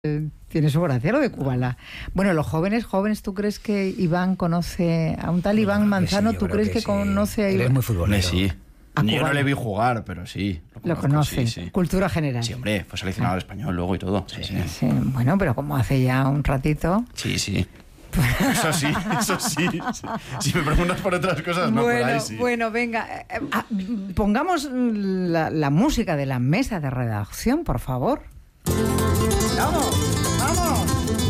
Tiene su gracia lo de Kubala. Bueno, los jóvenes, ¿tú crees que Iván conoce a un tal Iván Manzano? Sí, ¿Tú crees que conoce a Iván? Él es muy futbolero. Sí. A Yo no Kubala. le vi jugar, pero sí. Lo conozco, conoce. sí. Cultura general. Sí, hombre, fue seleccionado al español luego y todo. Sí. Sí, bueno, pero como hace ya un ratito. Sí. Eso sí. Si me preguntas por otras cosas, no, por ahí sí. Bueno, venga, pongamos la música de la mesa de redacción, por favor. ¡Vamos!